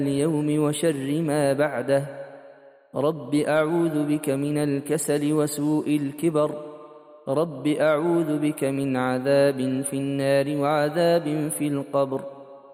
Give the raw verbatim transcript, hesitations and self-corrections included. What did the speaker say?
اليوم وشر ما بعده. رب أعوذ بك من الكسل وسوء الكبر. رب أعوذ بك من عذاب في النار وعذاب في القبر.